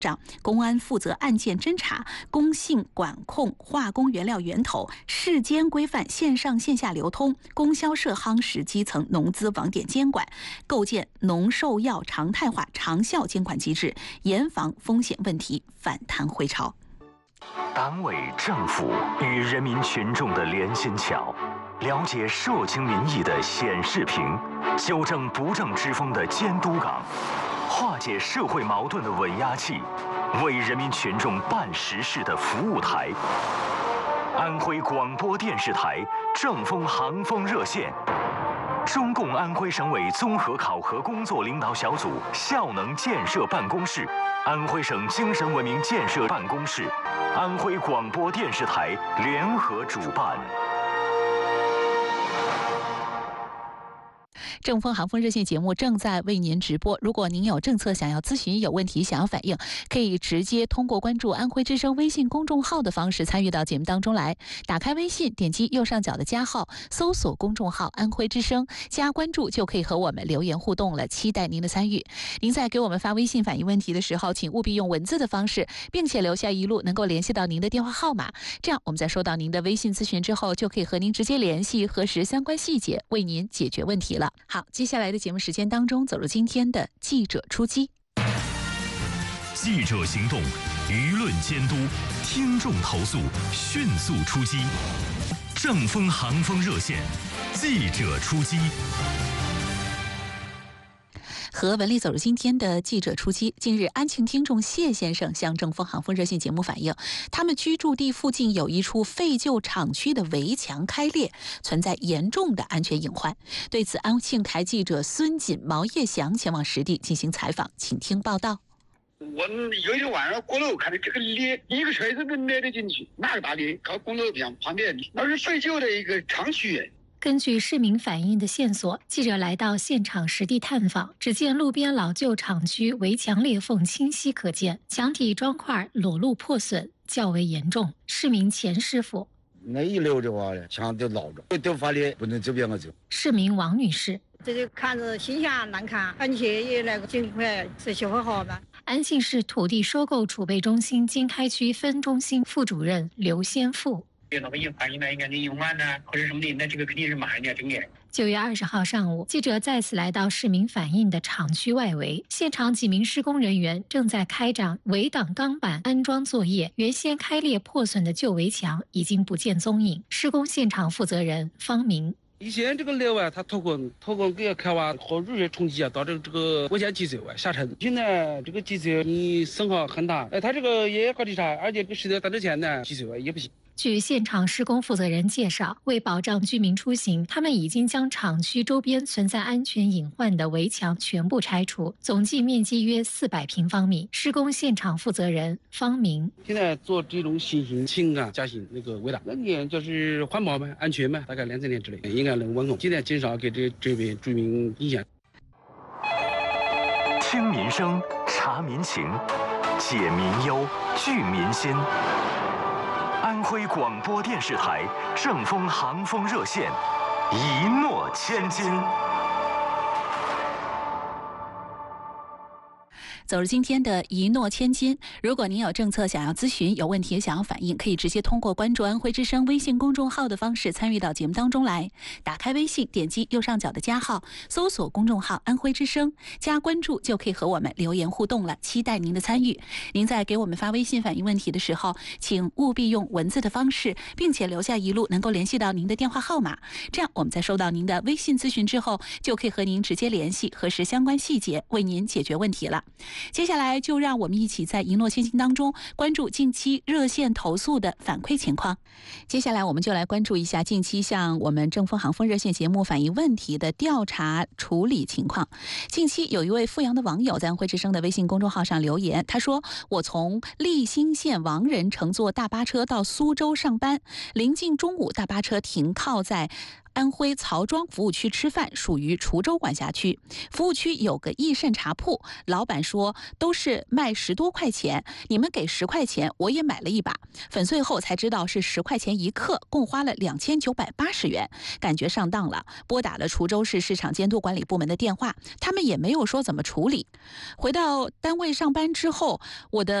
公安负责案件侦查、工信管控化工原料源头、市监规范线上线下流通、供销社夯实基层农资网点监管，构建农兽药常态化长效监管机制，严防风险问题反弹回潮。 党委政府与人民群众的连心桥，了解社情民意的显示屏，纠正不正之风的监督岗，化解社会矛盾的稳压器，为人民群众办实事的服务台。安徽广播电视台正风航风热线，中共安徽省委综合考核工作领导小组效能建设办公室、安徽省精神文明建设办公室、安徽广播电视台联合主办。 正风航风热线节目正在为您直播，如果您有政策想要咨询、有问题想要反映，可以直接通过关注安徽之声微信公众号的方式参与到节目当中来。打开微信，点击右上角的加号，搜索公众号安徽之声，加关注就可以和我们留言互动了，期待您的参与。您在给我们发微信反映问题的时候，请务必用文字的方式，并且留下一路能够联系到您的电话号码，这样我们在收到您的微信咨询之后，就可以和您直接联系，核实相关细节，为您解决问题了。好，接下来的节目时间当中，走入今天的记者出击。 记者行动，舆论监督，听众投诉，迅速出击。正风航风热线，记者出击。 和文丽走入今天的记者出击。近日，安庆听众谢先生向正风航风热线节目反映，他们居住地附近有一处废旧厂区的围墙开裂，存在严重的安全隐患。对此，安庆台记者孙锦、毛叶祥前往实地进行采访，请听报道。 我有一天晚上过楼看到这个裂，一个车子能裂得进去，那个大裂，靠公路边旁边，那是废旧的一个厂区。 根据市民反映的线索，记者来到现场实地探访，只见路边老旧厂区围墙裂缝清晰可见，墙体砖块裸露破损较为严重。市民钱师傅： 那一溜的话，墙都老着，都发裂，不能这边走。 市民王女士： 这就看着新鲜难看，而且也那个尽快是修复好吧。 安庆市土地收购储备中心经开区分中心副主任刘先富： 有那么一反映呢，应该你用完呢，或者什么的，那这个肯定是慢一点整改。 9月20号上午，记者再次来到市民反映的厂区外围，现场几名施工人员正在开展围挡钢板安装作业，原先开裂破损的旧围墙已经不见踪影。施工现场负责人方明： 以前这个裂完，它脱工给它开完和热水冲击啊，导致这个围墙积水下沉。现在这个积水你损耗很大，它这个也高地差，而且这个石头打之前呢积水也不行。 据现场施工负责人介绍，为保障居民出行，他们已经将厂区周边存在安全隐患的围墙全部拆除，总计面积约400平方米。施工现场负责人方明： 现在做这种新型、轻啊、加型那个围挡，那年就是环保嘛、安全嘛，大概2-3年之内应该能完工，尽量减少给这边居民影响。 听民生，查民情，解民忧，聚民心。安徽广播电视台正风航风热线，一诺千金。 走入今天的一诺千金。如果您有政策想要咨询，有问题想要反映，可以直接通过关注安徽之声微信公众号的方式参与到节目当中来。打开微信，点击右上角的加号，搜索公众号安徽之声，加关注就可以和我们留言互动了，期待您的参与。您在给我们发微信反映问题的时候，请务必用文字的方式，并且留下一路能够联系到您的电话号码，这样我们在收到您的微信咨询之后，就可以和您直接联系，核实相关细节，为您解决问题了。接下来就让我们一起在一诺千金当中关注近期热线投诉的反馈情况。接下来我们就来关注一下近期向我们正风航风热线节目反映问题的调查处理情况。近期有一位阜阳的网友在安徽之声的微信公众号上留言，他说：我从利兴县王仁乘坐大巴车到苏州上班，临近中午大巴车停靠在安徽曹庄服务区吃饭，属于滁州管辖区。服务区有个益盛茶铺，老板说都是卖10多块钱，你们给10块钱，我也买了一把。粉碎后才知道是10块钱1克，共花了2980元，感觉上当了。拨打了滁州市市场监督管理部门的电话，他们也没有说怎么处理。回到单位上班之后，我的